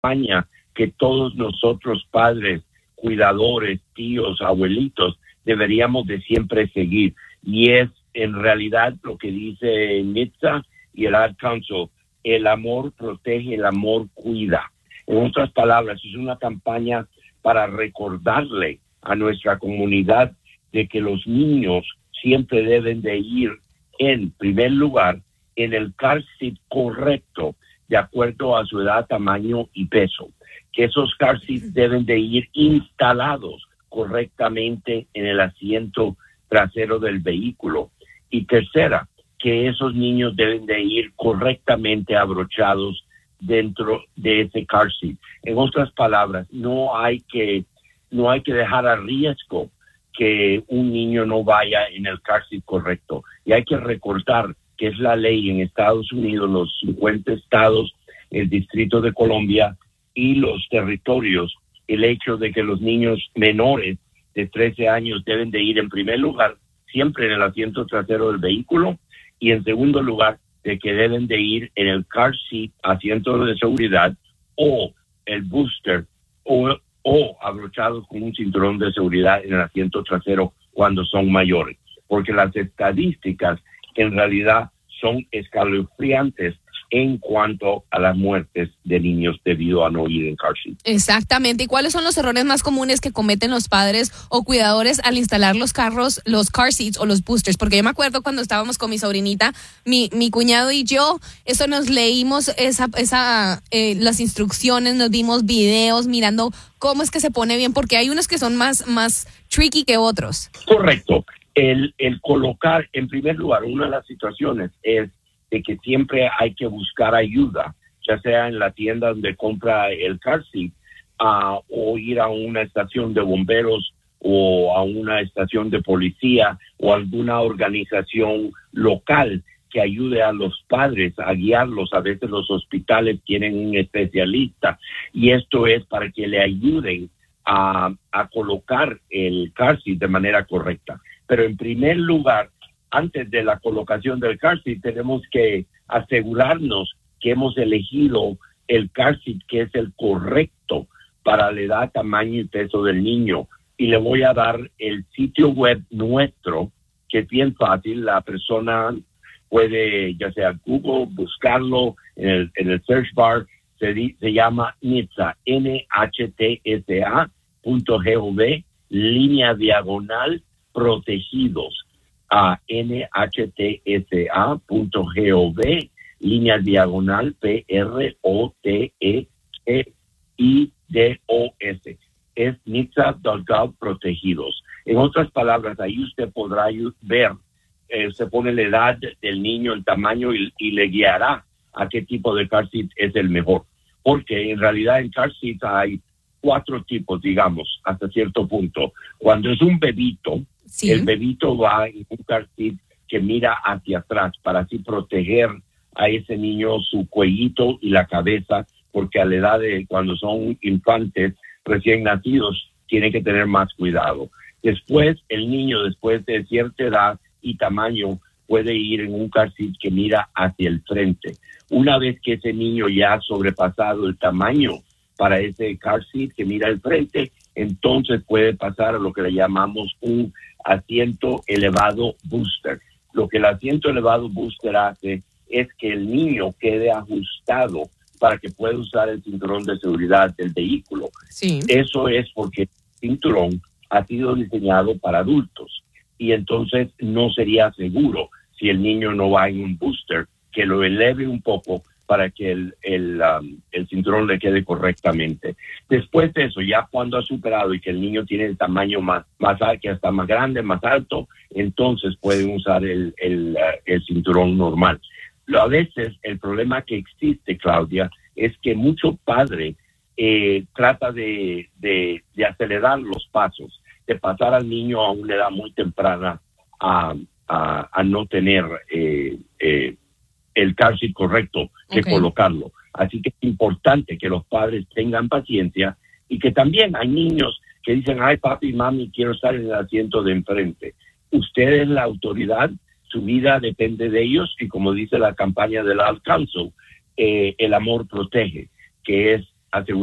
campaña que todos nosotros padres, cuidadores, tíos, abuelitos, deberíamos de siempre seguir. Y es en realidad lo que dice NHTSA y el Ad Council: el amor protege, el amor cuida. En otras palabras, es una campaña para recordarle a nuestra comunidad de que los niños siempre deben de ir, en primer lugar, en el car seat correcto, de acuerdo a su edad, tamaño y peso. Que esos car seats deben de ir instalados correctamente en el asiento trasero del vehículo. Y tercera, que esos niños deben de ir correctamente abrochados dentro de ese car seat. En otras palabras, no hay que dejar a riesgo que un niño no vaya en el car seat correcto. Y hay que recordar que es la ley en Estados Unidos, los 50 estados, el Distrito de Columbia y los territorios, el hecho de que los niños menores de 13 años deben de ir en primer lugar siempre en el asiento trasero del vehículo, y en segundo lugar de que deben de ir en el car seat, asiento de seguridad, o el booster, o abrochados con un cinturón de seguridad en el asiento trasero cuando son mayores, porque las estadísticas en realidad son escalofriantes en cuanto a las muertes de niños debido a no ir en car seat. Exactamente. ¿Y cuáles son los errores más comunes que cometen los padres o cuidadores al instalar los car seats o los boosters? Porque yo me acuerdo cuando estábamos con mi sobrinita, mi cuñado y yo, eso nos leímos las instrucciones, nos dimos videos mirando cómo es que se pone bien, porque hay unos que son más tricky que otros. Correcto. El colocar, en primer lugar, una de las situaciones es de que siempre hay que buscar ayuda, ya sea en la tienda donde compra el car seat, o ir a una estación de bomberos o a una estación de policía o alguna organización local que ayude a los padres a guiarlos. A veces los hospitales tienen un especialista, y esto es para que le ayuden a colocar el car seat de manera correcta. Pero en primer lugar, antes de la colocación del car seat, tenemos que asegurarnos que hemos elegido el car seat que es el correcto para la edad, tamaño y peso del niño. Y le voy a dar el sitio web nuestro, que es bien fácil. La persona puede, ya sea Google, buscarlo en el search bar. Se llama NHTSA, NHTSA.gov, /, protegidos. A NHTSA.gov, /PROTEGIDOS. Es NHTSA.gov, protegidos. En otras palabras, ahí usted podrá ver, se pone la edad del niño, el tamaño, y le guiará a qué tipo de car seat es el mejor. Porque en realidad en car seat hay 4 tipos, digamos, hasta cierto punto. Cuando es un bebito, sí, el bebito va en un car seat que mira hacia atrás para así proteger a ese niño su cuellito y la cabeza, porque a la edad de cuando son infantes recién nacidos tiene que tener más cuidado. Después, el niño, después de cierta edad y tamaño, puede ir en un car seat que mira hacia el frente. Una vez que ese niño ya ha sobrepasado el tamaño para ese car seat que mira al frente, entonces puede pasar a lo que le llamamos un asiento elevado booster. Lo que el asiento elevado booster hace es que el niño quede ajustado para que pueda usar el cinturón de seguridad del vehículo. Sí. Eso es porque el cinturón ha sido diseñado para adultos, y entonces no sería seguro si el niño no va en un booster que lo eleve un poco para que el cinturón le quede correctamente. Después de eso, ya cuando ha superado y que el niño tiene el tamaño más alto, que hasta más grande, más alto, entonces pueden usar el cinturón normal. A veces el problema que existe, Claudia, es que mucho padre trata de acelerar los pasos, de pasar al niño a una edad muy temprana a no tener el car seat correcto que colocarlo. Así que es importante que los padres tengan paciencia, y que también hay niños que dicen: ay, papi y mami, quiero estar en el asiento de enfrente. Usted es la autoridad, su vida depende de ellos, y como dice la campaña del Ad Council, el amor protege, que es asegurar